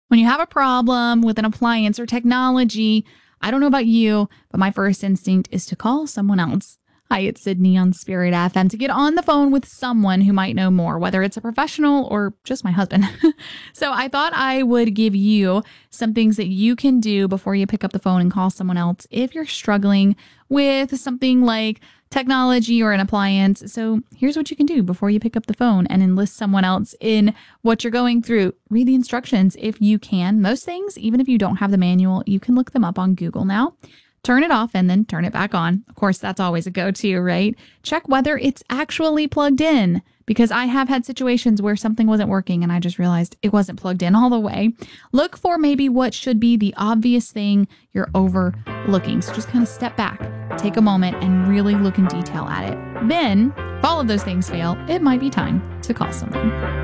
When you have a problem with an appliance or technology, I don't know about you, but my first instinct is to call someone else. Hi, it's Sydney on Spirit FM to get on the phone with someone who might know more, whether it's a professional or just my husband. So I thought I would give you some things that you can do before you pick up the phone and call someone else if you're struggling with something like technology or an appliance. So here's what you can do before you pick up the phone and enlist someone else in what you're going through. Read the instructions if you can. Most things, even if you don't have the manual, you can look them up on Google now. Turn it off and then turn it back on. Of course, that's always a go-to, right? Check whether it's actually plugged in, because I have had situations where something wasn't working and I just realized it wasn't plugged in all the way. Look for maybe what should be the obvious thing you're overlooking. So just kind of step back, take a moment, and really look in detail at it. Then, if all of those things fail, it might be time to call someone.